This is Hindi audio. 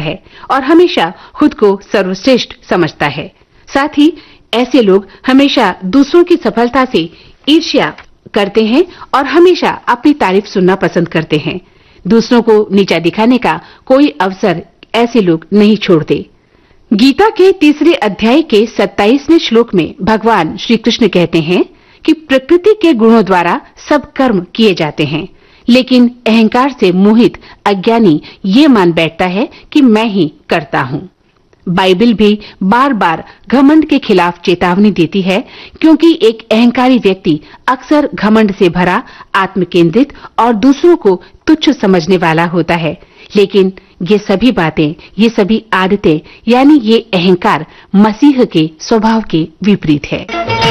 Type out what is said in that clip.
है और हमेशा खुद को सर्वश्रेष्ठ समझता है। साथ ही ऐसे लोग हमेशा दूसरों की सफलता से ईर्ष्या करते हैं और हमेशा अपनी तारीफ सुनना पसंद करते हैं। दूसरों को नीचा दिखाने का कोई अवसर ऐसे लोग नहीं छोड़ते। गीता के 3 अध्याय के 27वें श्लोक में भगवान श्री कृष्ण कहते हैं कि प्रकृति के गुणों द्वारा सब कर्म किए जाते हैं, लेकिन अहंकार से मोहित अज्ञानी ये मान बैठता है कि मैं ही करता हूँ। बाइबल भी बार बार घमंड के खिलाफ चेतावनी देती है, क्योंकि एक अहंकारी व्यक्ति अक्सर घमंड से भरा, आत्मकेंद्रित और दूसरों को तुच्छ समझने वाला होता है। लेकिन ये सभी बातें, ये सभी आदतें यानी ये अहंकार मसीह के स्वभाव के विपरीत है।